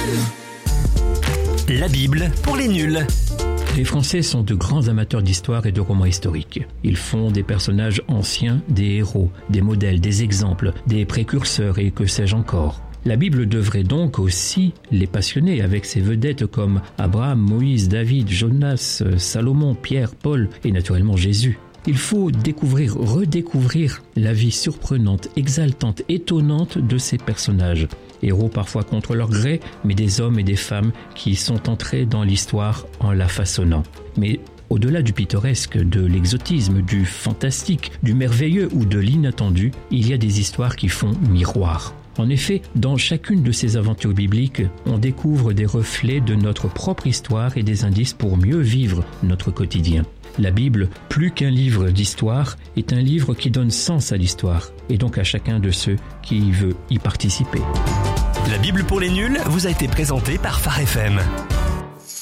La Bible pour les nuls. Les Français sont de grands amateurs d'histoire et de romans historiques. Ils font des personnages anciens, des héros, des modèles, des exemples, des précurseurs et que sais-je encore. La Bible devrait donc aussi les passionner avec ses vedettes comme Abraham, Moïse, David, Jonas, Salomon, Pierre, Paul et naturellement Jésus. Il faut découvrir, redécouvrir la vie surprenante, exaltante, étonnante de ces personnages. Héros parfois contre leur gré, mais des hommes et des femmes qui sont entrés dans l'histoire en la façonnant. Mais au-delà du pittoresque, de l'exotisme, du fantastique, du merveilleux ou de l'inattendu, il y a des histoires qui font miroir. En effet, dans chacune de ces aventures bibliques, on découvre des reflets de notre propre histoire et des indices pour mieux vivre notre quotidien. La Bible, plus qu'un livre d'histoire, est un livre qui donne sens à l'histoire, et donc à chacun de ceux qui veut y participer. La Bible pour les nuls vous a été présentée par Phare FM.